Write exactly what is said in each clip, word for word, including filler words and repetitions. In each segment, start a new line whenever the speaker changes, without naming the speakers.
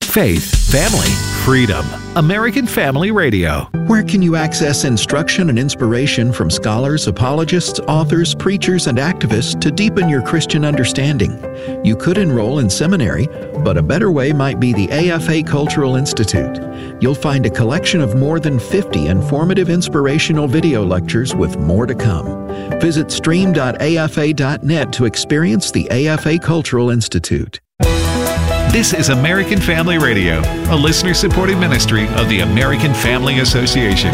Faith, family, freedom. American Family Radio.
Where can you access instruction and inspiration from scholars, apologists, authors, preachers, and activists to deepen your Christian understanding? You could enroll in seminary, but a better way might be the A F A Cultural Institute. You'll find a collection of more than fifty informative inspirational video lectures with more to come. Visit stream dot a f a dot net to experience the A F A Cultural Institute.
This is American Family Radio, a listener-supported ministry of the American Family Association.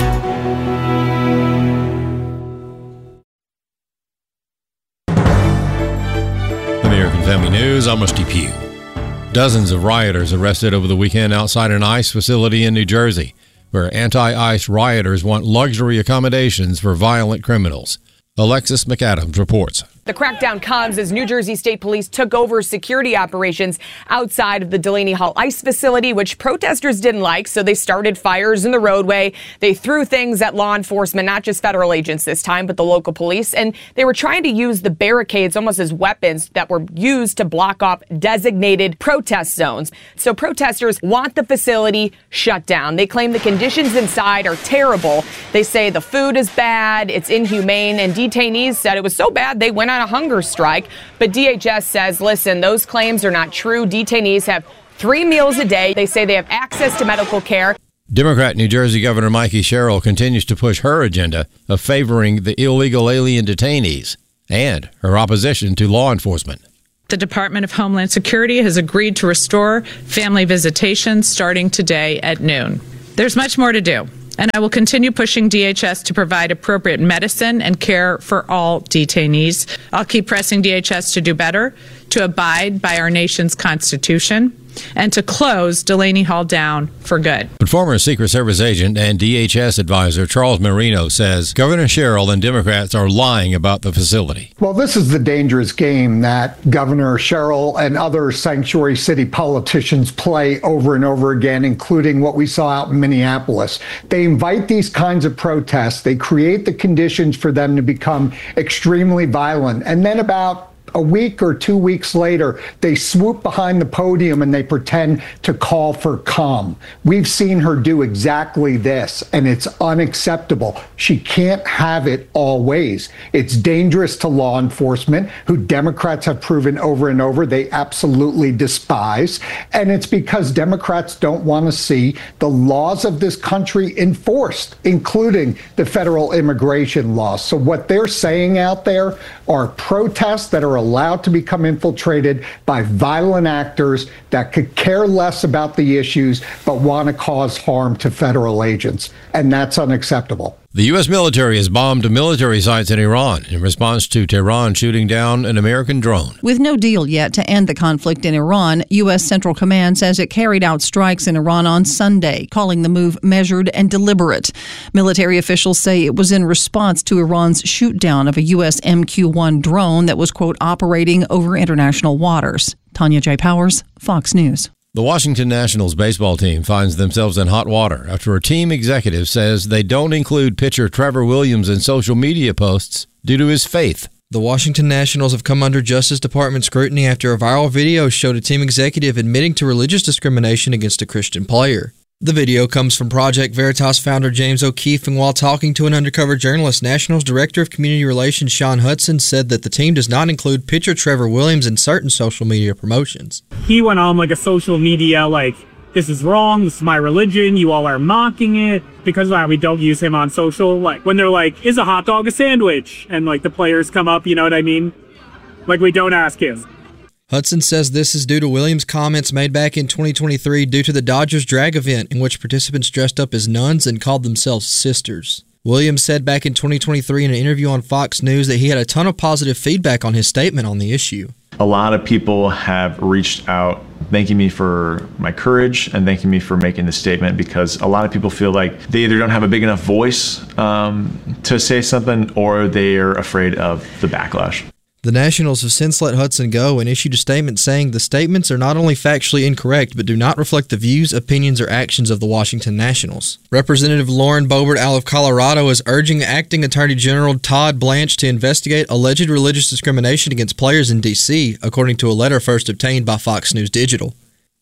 American Family News, I'm Rusty Pugh. Dozens of rioters arrested over the weekend outside an ICE facility in New Jersey, where anti-ICE rioters want luxury accommodations for violent criminals. Alexis McAdams reports.
The crackdown comes as New Jersey State Police took over security operations outside of the Delaney Hall ICE facility, which protesters didn't like, so they started fires in the roadway. They threw things at law enforcement, not just federal agents this time, but the local police, and they were trying to use the barricades almost as weapons that were used to block off designated protest zones. So protesters want the facility shut down. They claim the conditions inside are terrible. They say the food is bad, it's inhumane, and detainees said it was so bad they went on a hunger strike. But D H S says, listen, those claims are not true. Detainees have three meals a day. They say they have access to medical care.
Democrat New Jersey Governor Mikey Sherrill continues to push her agenda of favoring the illegal alien detainees and her opposition to law enforcement.
The Department of Homeland Security has agreed to restore family visitations starting today at noon. There's much more to do, and I will continue pushing D H S to provide appropriate medicine and care for all detainees. I'll keep pressing D H S to do better, to abide by our nation's Constitution, and to close Delaney Hall down for good.
But former Secret Service agent and D H S advisor Charles Marino says Governor Sherrill and Democrats are lying about the facility.
Well, this is the dangerous game that Governor Sherrill and other sanctuary city politicians play over and over again, including what we saw out in Minneapolis. They invite these kinds of protests. They create the conditions for them to become extremely violent. And then about a week or two weeks later, they swoop behind the podium and they pretend to call for calm. We've seen her do exactly this, and it's unacceptable. She can't have it always. It's dangerous to law enforcement, who Democrats have proven over and over they absolutely despise. And it's because Democrats don't want to see the laws of this country enforced, including the federal immigration laws. So what they're saying out there are protests that are allowed to become infiltrated by violent actors that could care less about the issues but want to cause harm to federal agents. And that's unacceptable.
The U S military has bombed military sites in Iran in response to Tehran shooting down an American drone.
With no deal yet to end the conflict in Iran, U S Central Command says it carried out strikes in Iran on Sunday, calling the move measured and deliberate. Military officials say it was in response to Iran's shoot-down of a U S M Q one drone that was, quote, operating over international waters. Tanya J. Powers, Fox News.
The Washington Nationals baseball team finds themselves in hot water after a team executive says they don't include pitcher Trevor Williams in social media posts due to his faith.
The Washington Nationals have come under Justice Department scrutiny after a viral video showed a team executive admitting to religious discrimination against a Christian player. The video comes from Project Veritas founder James O'Keefe, and while talking to an undercover journalist, Nationals Director of Community Relations Sean Hudson said that the team does not include pitcher Trevor Williams in certain social media promotions.
He went on like a social media, like, this is wrong, this is my religion, you all are mocking it. Because of that, we don't use him on social. Like, when they're like, is a hot dog a sandwich? And like the players come up, you know what I mean? Like, we don't ask him.
Hudson says this is due to Williams' comments made back in twenty twenty-three due to the Dodgers drag event in which participants dressed up as nuns and called themselves sisters. Williams said back in twenty twenty-three in an interview on Fox News that he had a ton of positive feedback on his statement on the issue.
A lot of people have reached out thanking me for my courage and thanking me for making this statement, because a lot of people feel like they either don't have a big enough voice um, to say something, or they're afraid of the backlash.
The Nationals have since let Hudson go and issued a statement saying the statements are not only factually incorrect, but do not reflect the views, opinions, or actions of the Washington Nationals. Representative Lauren Boebert out of Colorado is urging Acting Attorney General Todd Blanche to investigate alleged religious discrimination against players in D C, according to a letter first obtained by Fox News Digital.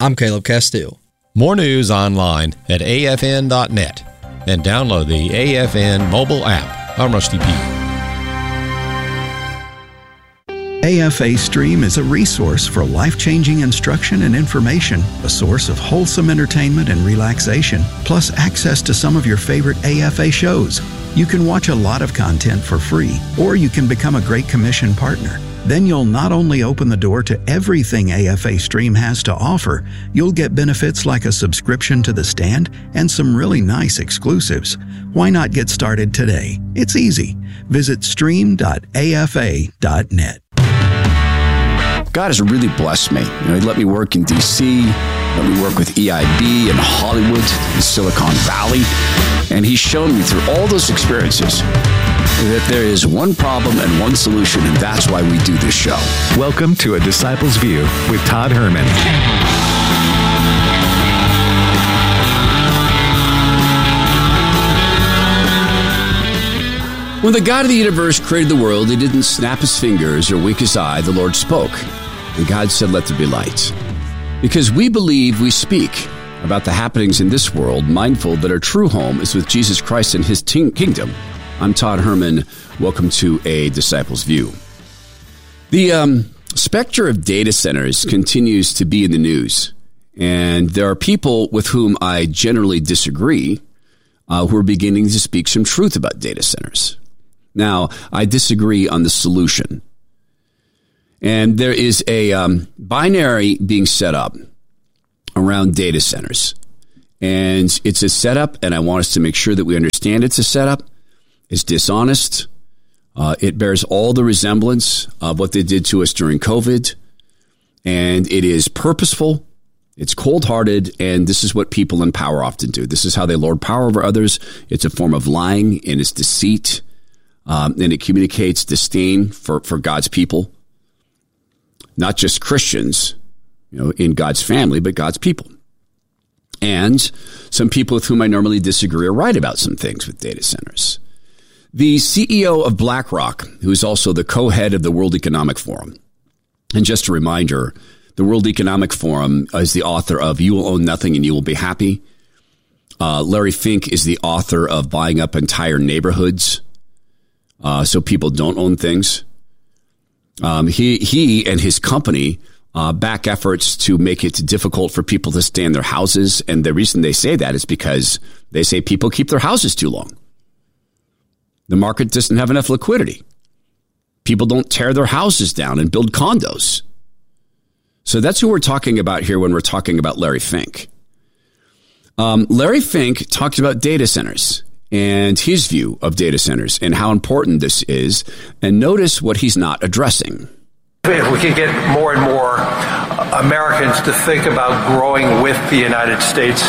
I'm Caleb Castile.
More news online at A F N dot net and download the A F N mobile app. I'm Rusty P.
A F A Stream is a resource for life-changing instruction and information, a source of wholesome entertainment and relaxation, plus access to some of your favorite A F A shows. You can watch a lot of content for free, or you can become a Great Commission partner. Then you'll not only open the door to everything A F A Stream has to offer, you'll get benefits like a subscription to The Stand and some really nice exclusives. Why not get started today? It's easy. Visit stream dot A F A dot net.
God has really blessed me. You know, he let me work in D C, let me work with E I B in Hollywood, in Silicon Valley, and he's shown me through all those experiences that there is one problem and one solution, and that's why we do this show.
Welcome to A Disciple's View with Todd Herman.
When the God of the universe created the world, he didn't snap his fingers or wink his eye. The Lord spoke, and God said, "Let there be light." Because we believe, we speak about the happenings in this world, mindful that our true home is with Jesus Christ and his ting- kingdom. I'm Todd Herman. Welcome to A Disciple's View. The um, specter of data centers continues to be in the news, and there are people with whom I generally disagree uh, who are beginning to speak some truth about data centers. Now, I disagree on the solution. And there is a um, binary being set up around data centers. And it's a setup, and I want us to make sure that we understand it's a setup. It's dishonest. Uh, it bears all the resemblance of what they did to us during COVID. And it is purposeful. It's cold-hearted, and this is what people in power often do. This is how they lord power over others. It's a form of lying, and it's deceit. Um, and it communicates disdain for, for God's people, not just Christians, you know, in God's family, but God's people. And some people with whom I normally disagree are right about some things with data centers. The C E O of BlackRock, who is also the co-head of the World Economic Forum, and just a reminder, the World Economic Forum is the author of You Will Own Nothing and You Will Be Happy. Uh, Larry Fink is the author of Buying Up Entire Neighborhoods. Uh, so people don't own things. Um, he he and his company uh, back efforts to make it difficult for people to stay in their houses. And the reason they say that is because they say people keep their houses too long. The market doesn't have enough liquidity. People don't tear their houses down and build condos. So that's who we're talking about here when we're talking about Larry Fink. Um, Larry Fink talks about data centers and his view of data centers and how important this is. And notice what he's not addressing.
If we could get more and more Americans to think about growing with the United States,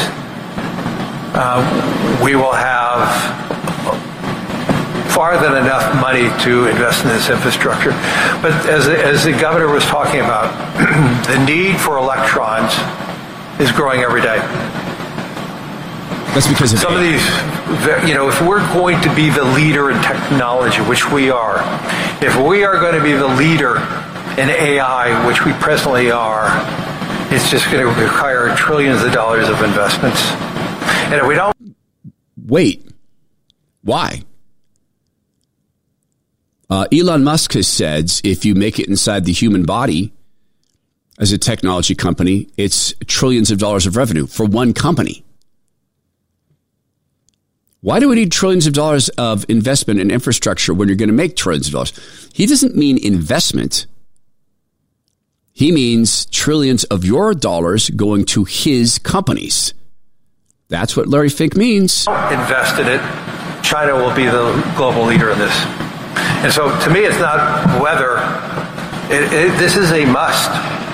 uh, we will have far than enough money to invest in this infrastructure. But as, as the governor was talking about, the need for electrons is growing every day.
That's because of
some of these, you know, if we're going to be the leader in technology, which we are, if we are going to be the leader in A I, which we presently are, it's just going to require trillions of dollars of investments. And if we don't...
Wait. Why? Uh, Elon Musk has said if you make it inside the human body as a technology company, it's trillions of dollars of revenue for one company. Why do we need trillions of dollars of investment in infrastructure when you're going to make trillions of dollars? He doesn't mean investment. He means trillions of your dollars going to his companies. That's what Larry Fink means.
Invest in it. China will be the global leader in this. And so to me, it's not whether. It, it, this is a must.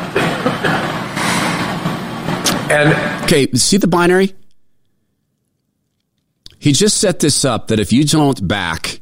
And
okay, see the binary? He just set this up that if you don't back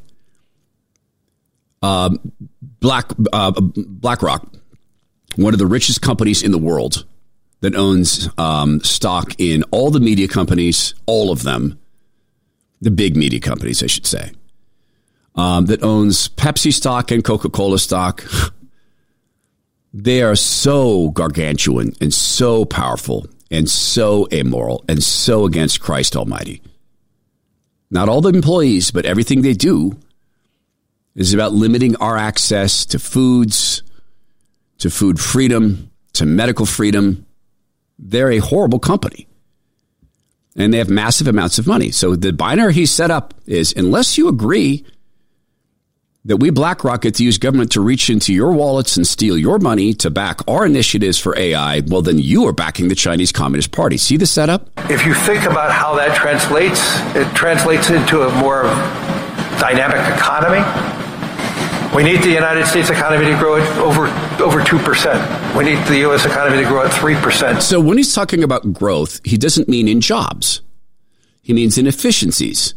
uh, Black uh, BlackRock, one of the richest companies in the world that owns um, stock in all the media companies, all of them, the big media companies, I should say, um, that owns Pepsi stock and Coca-Cola stock, They are so gargantuan and so powerful and so immoral and so against Christ Almighty. Not all the employees, but everything they do is about limiting our access to foods, to food freedom, to medical freedom. They're a horrible company. And they have massive amounts of money. So the binary he set up is, unless you agree that we BlackRock get to use government to reach into your wallets and steal your money to back our initiatives for A I, well, then you are backing the Chinese Communist Party. See the setup?
If you think about how that translates, it translates into a more dynamic economy. We need the United States economy to grow at over over two percent. We need the U S economy to grow at three percent.
So when he's talking about growth, he doesn't mean in jobs. He means in efficiencies.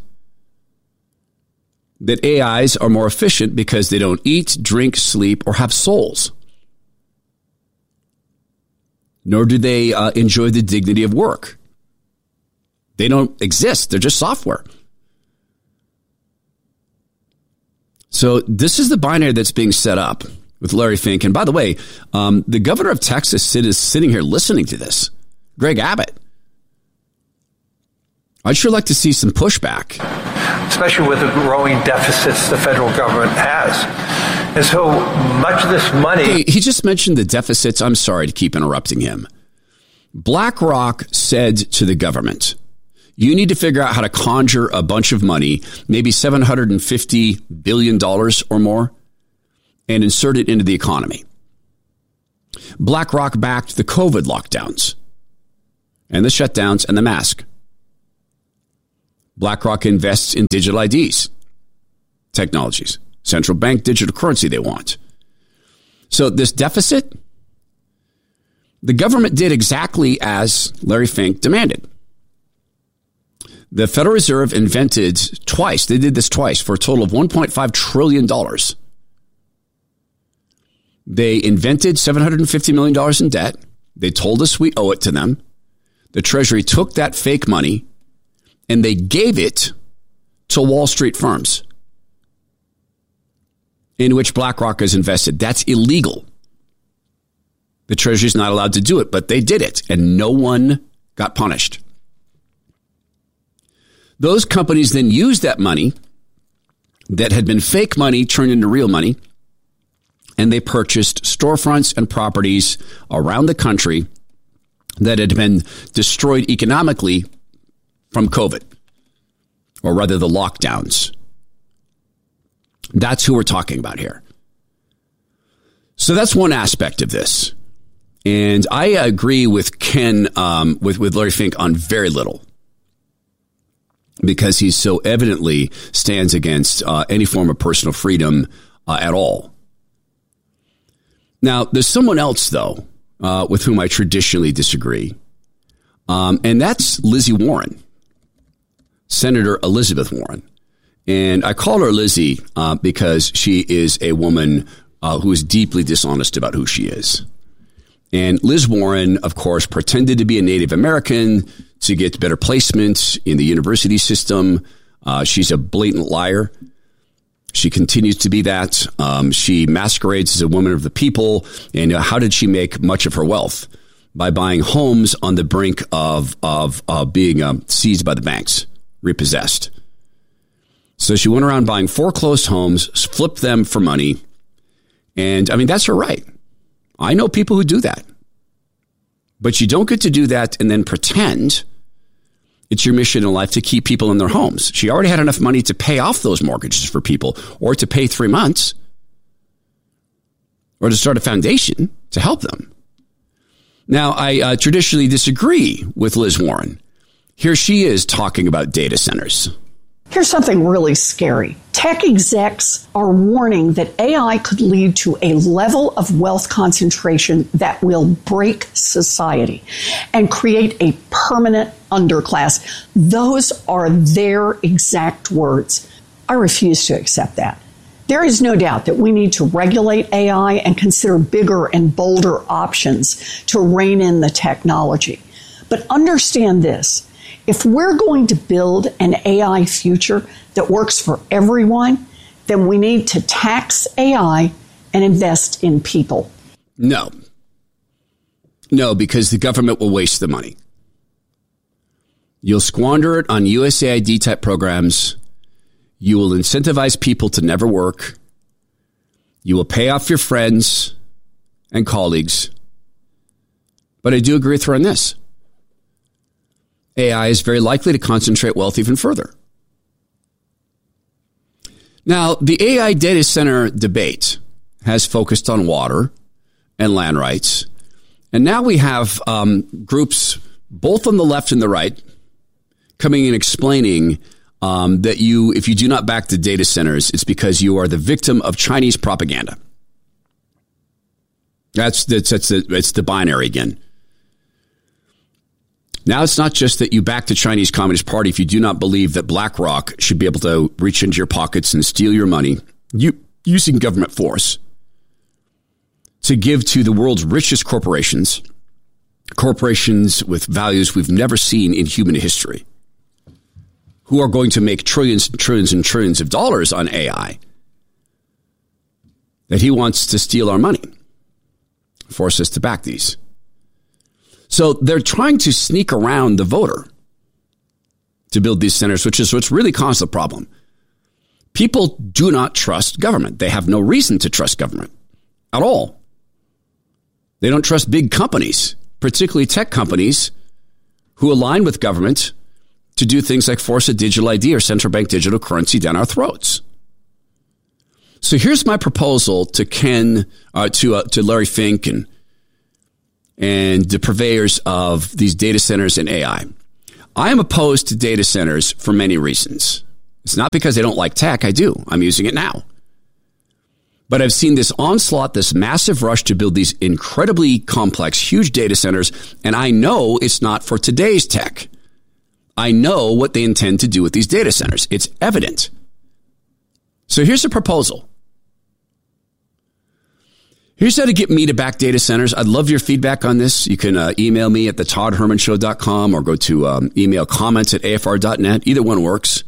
That A Is are more efficient because they don't eat, drink, sleep, or have souls. Nor do they uh, enjoy the dignity of work. They don't exist. They're just software. So this is the binary that's being set up with Larry Fink. And by the way, um, the governor of Texas is sitting here listening to this, Greg Abbott. I'd sure like to see some pushback.
Especially with the growing deficits the federal government has. And so much of this money...
Hey, he just mentioned the deficits. I'm sorry to keep interrupting him. BlackRock said to the government, you need to figure out how to conjure a bunch of money, maybe seven hundred fifty billion dollars or more, and insert it into the economy. BlackRock backed the COVID lockdowns and the shutdowns and the mask. BlackRock invests in digital I Ds, technologies, central bank digital currency they want. So this deficit, the government did exactly as Larry Fink demanded. The Federal Reserve invented twice, they did this twice for a total of one point five trillion dollars. They invented seven hundred fifty million dollars in debt. They told us we owe it to them. The Treasury took that fake money and they gave it to Wall Street firms in which BlackRock is invested. That's illegal. The Treasury is not allowed to do it, but they did it, and no one got punished. Those companies then used that money that had been fake money turned into real money, and they purchased storefronts and properties around the country that had been destroyed economically from COVID, or rather the lockdowns. That's who we're talking about here. So that's one aspect of this. And I agree with Ken, um, with, with Larry Fink on very little, because he so evidently stands against uh, any form of personal freedom uh, at all. Now, there's someone else, though, uh, with whom I traditionally disagree, um, and that's Lizzie Warren. Senator Elizabeth Warren. And I call her Lizzie uh, because she is a woman uh, who is deeply dishonest about who she is. And Liz Warren, of course, pretended to be a Native American to get better placement in the university system. Uh, she's a blatant liar. She continues to be that. Um, she masquerades as a woman of the people. And uh, how did she make much of her wealth? By buying homes on the brink of, of uh, being um, seized by the banks. Repossessed. So she went around buying foreclosed homes, flipped them for money. And I mean, that's her right. I know people who do that. But you don't get to do that and then pretend it's your mission in life to keep people in their homes. She already had enough money to pay off those mortgages for people, or to pay three months, or to start a foundation to help them. Now, I uh, traditionally disagree with Liz Warren. Here she is talking about data centers.
Here's something really scary. Tech execs are warning that A I could lead to a level of wealth concentration that will break society and create a permanent underclass. Those are their exact words. I refuse to accept that. There is no doubt that we need to regulate A I and consider bigger and bolder options to rein in the technology. But understand this. If we're going to build an A I future that works for everyone, then we need to tax A I and invest in people.
No. No, because the government will waste the money. You'll squander it on U S A I D type programs. You will incentivize people to never work. You will pay off your friends and colleagues. But I do agree with her on this. A I is very likely to concentrate wealth even further. Now, the A I data center debate has focused on water and land rights. And now we have um, groups both on the left and the right coming in explaining um, that you, if you do not back the data centers, it's because you are the victim of Chinese propaganda. That's, that's, that's the, it's the binary again. Now, it's not just that you back the Chinese Communist Party if you do not believe that BlackRock should be able to reach into your pockets and steal your money you, using government force to give to the world's richest corporations, corporations with values we've never seen in human history, who are going to make trillions and trillions and trillions of dollars on A I, that he wants to steal our money, force us to back these. So they're trying to sneak around the voter to build these centers, which is what's really caused the problem. People do not trust government. They have no reason to trust government at all. They don't trust big companies, particularly tech companies, who align with government to do things like force a digital I D or central bank digital currency down our throats. So here's my proposal to Ken, uh, to uh, to Larry Fink and and the purveyors of these data centers and A I. I am opposed to data centers for many reasons. It's not because I don't like tech. I do. I'm using it now. But I've seen this onslaught, this massive rush to build these incredibly complex, huge data centers, and I know it's not for today's tech. I know what they intend to do with these data centers. It's evident. So here's a proposal. Here's how to get me to back data centers. I'd love your feedback on this. You can uh, email me at the todd herman show dot com or go to um, email comments at A F R dot net. Either one works.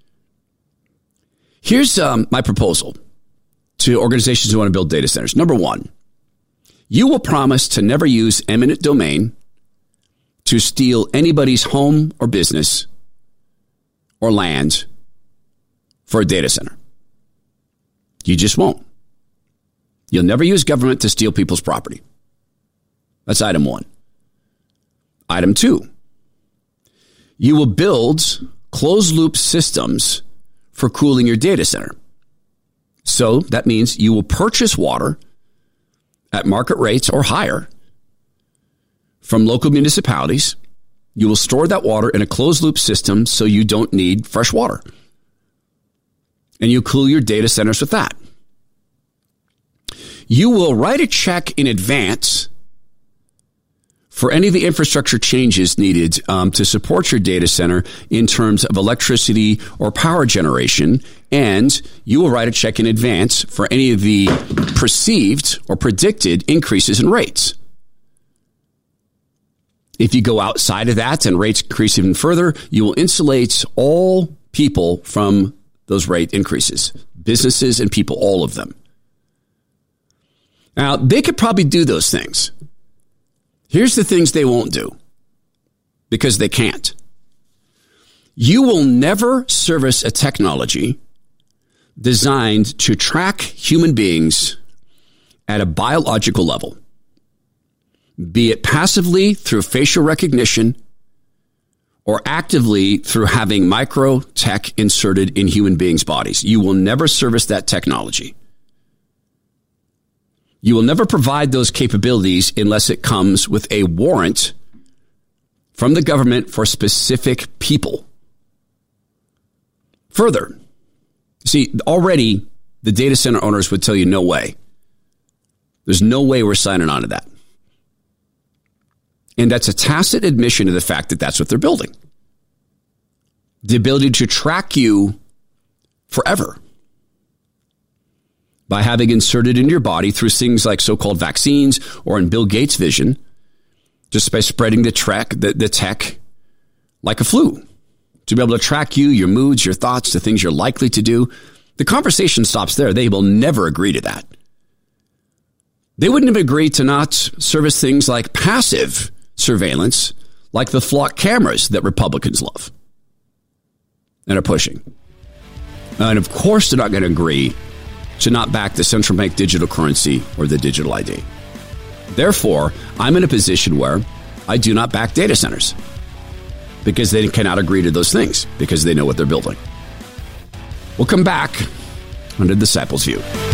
Here's um, my proposal to organizations who want to build data centers. Number one, you will promise to never use eminent domain to steal anybody's home or business or land for a data center. You just won't. You'll never use government to steal people's property. That's item one. Item two, you will build closed-loop systems for cooling your data center. So that means you will purchase water at market rates or higher from local municipalities. You will store that water in a closed-loop system so you don't need fresh water. And you cool your data centers with that. You will write a check in advance for any of the infrastructure changes needed um, to support your data center in terms of electricity or power generation. And you will write a check in advance for any of the perceived or predicted increases in rates. If you go outside of that and rates increase even further, you will insulate all people from those rate increases, businesses and people, all of them. Now, they could probably do those things. Here's the things they won't do, because they can't. You will never service a technology designed to track human beings at a biological level, be it passively through facial recognition or actively through having micro tech inserted in human beings' bodies. You will never service that technology. You will never provide those capabilities unless it comes with a warrant from the government for specific people. Further, see, already the data center owners would tell you, no way. There's no way we're signing on to that. And that's a tacit admission to the fact that that's what they're building. The ability to track you forever by having inserted in your body through things like so-called vaccines or in Bill Gates' vision, just by spreading the, track, the, the tech like a flu, to be able to track you, your moods, your thoughts, the things you're likely to do. The conversation stops there. They will never agree to that. They wouldn't have agreed to not service things like passive surveillance, like the flock cameras that Republicans love and are pushing. And of course, they're not going to agree to not back the central bank digital currency or the digital I D. Therefore, I'm in a position where I do not back data centers because they cannot agree to those things because they know what they're building. We'll come back on The Disciples' View.